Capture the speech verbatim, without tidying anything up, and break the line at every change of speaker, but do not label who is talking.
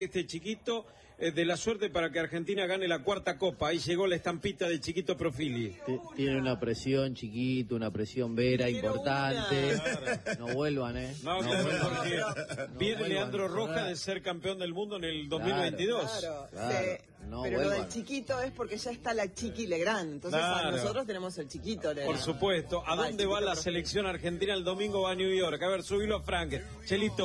Este chiquito eh, de la suerte para que Argentina gane la cuarta copa. Ahí llegó la estampita del chiquito Profili.
Tiene una presión chiquito, una presión vera importante.
Claro.
No vuelvan, ¿eh?
No,
no
claro,
vuelvan.
porque
No
viene
vuelvan,
Leandro
no
Roja
vuelvan.
de ser campeón del mundo en el dos mil
Claro,
veintidós.
Claro,
Claro,
se-
no
pero lo
vuelvan.
del chiquito es porque ya está la Chiqui Legrand. Entonces
Claro.
nosotros tenemos el chiquito Legrand.
Por supuesto. ¿A
Ah, el
dónde va
chiquito
la
Profili.
selección argentina el domingo? Va a New York. A ver, subilo a Frank. Chelito.